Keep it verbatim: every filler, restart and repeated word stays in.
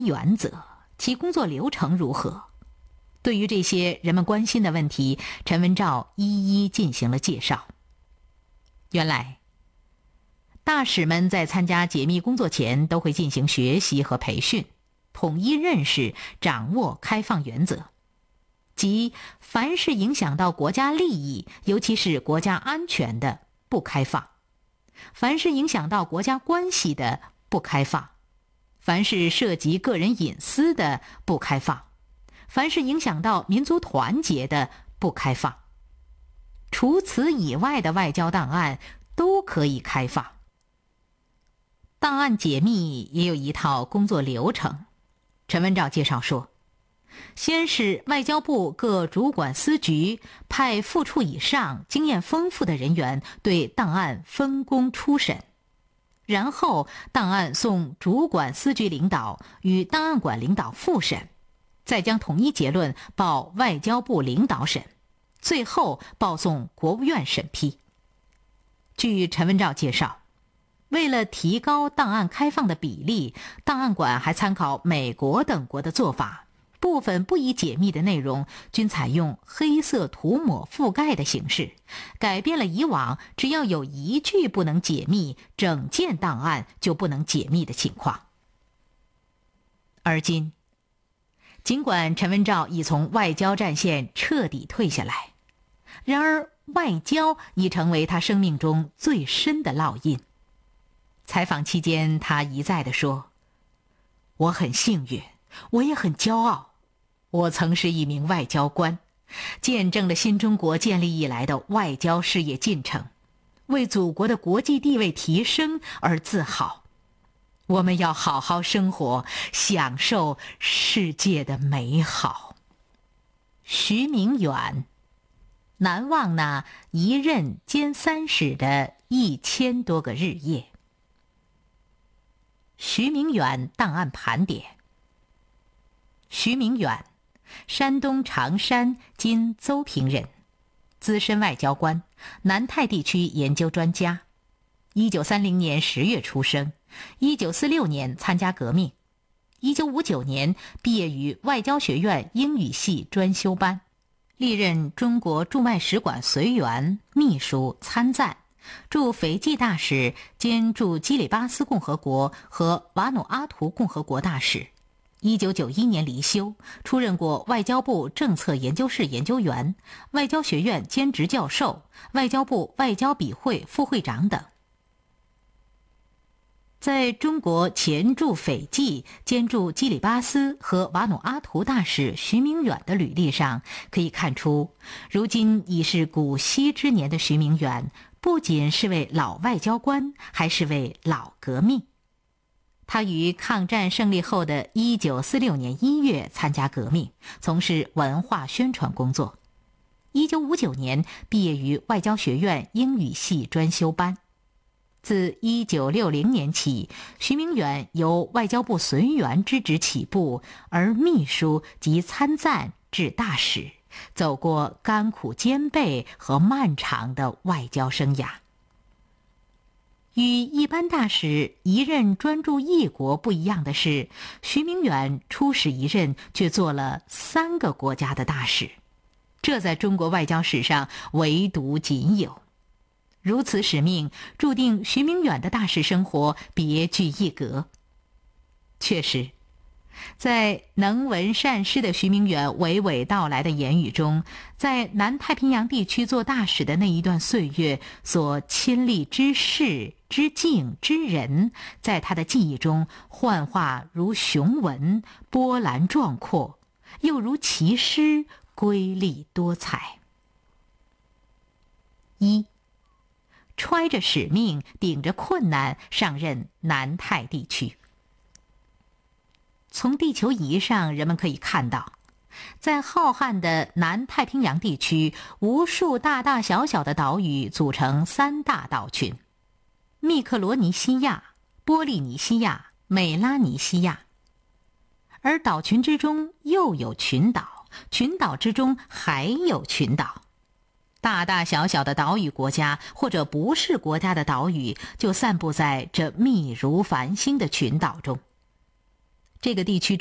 原则，其工作流程如何？对于这些人们关心的问题，陈文照一一进行了介绍。原来，大使们在参加解密工作前都会进行学习和培训，统一认识、掌握开放原则，即凡是影响到国家利益，尤其是国家安全的，不开放；凡是影响到国家关系的，不开放；凡是涉及个人隐私的，不开放；凡是影响到民族团结的，不开放。除此以外的外交档案都可以开放。档案解密也有一套工作流程。陈文照介绍说，先是外交部各主管司局派副处以上经验丰富的人员对档案分工初审，然后档案送主管司局领导与档案馆领导复审，再将统一结论报外交部领导审，最后报送国务院审批。据陈文照介绍，为了提高档案开放的比例，档案馆还参考美国等国的做法，部分不宜解密的内容均采用黑色涂抹覆盖的形式，改变了以往只要有一句不能解密，整件档案就不能解密的情况。而今，尽管陈文照已从外交战线彻底退下来，然而外交已成为他生命中最深的烙印。采访期间，他一再地说，我很幸运，我也很骄傲，我曾是一名外交官，见证了新中国建立以来的外交事业进程，为祖国的国际地位提升而自豪。我们要好好生活，享受世界的美好。徐明远，难忘那一任兼三使的一千多个日夜。徐明远档案盘点。徐明远，山东长山今邹平人，资深外交官，南太地区研究专家。一九三零年十月出生，一九四六年参加革命，一九五九年毕业于外交学院英语系专修班，历任中国驻外使馆随员、秘书、参赞，驻斐济大使兼驻基里巴斯共和国和瓦努阿图共和国大使。一九九一年离休，出任过外交部政策研究室研究员、外交学院兼职教授、外交部外交笔会副会长等。在中国前驻斐济、兼驻基里巴斯和瓦努阿图大使徐明远的履历上，可以看出，如今已是古稀之年的徐明远，不仅是位老外交官，还是位老革命。他于抗战胜利后的一九四六年一月参加革命，从事文化宣传工作。一九五九年毕业于外交学院英语系专修班。自一九六零年起，徐明远由外交部随员之职起步，而秘书及参赞至大使，走过甘苦兼备和漫长的外交生涯。与一般大使一任专注一国不一样的是，徐明远初始一任却做了三个国家的大使，这在中国外交史上唯独仅有。如此使命，注定徐明远的大使生活别具一格。确实，在能文善诗的徐明远娓娓道来的言语中，在南太平洋地区做大使的那一段岁月所亲历之事、之境、之人，在他的记忆中幻化如雄文，波澜壮阔，又如奇诗，瑰丽多彩。一，揣着使命，顶着困难上任南太地区。从地球仪上人们可以看到，在浩瀚的南太平洋地区，无数大大小小的岛屿组成三大岛群：密克罗尼西亚、波利尼西亚、美拉尼西亚。而岛群之中又有群岛，群岛之中还有群岛。大大小小的岛屿国家或者不是国家的岛屿，就散布在这密如繁星的群岛中。 这个地区